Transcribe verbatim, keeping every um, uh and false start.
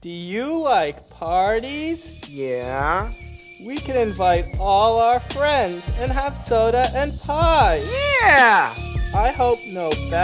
Do you like parties? Yeah. We can invite all our friends and have soda and pie. Yeah! I hope no bad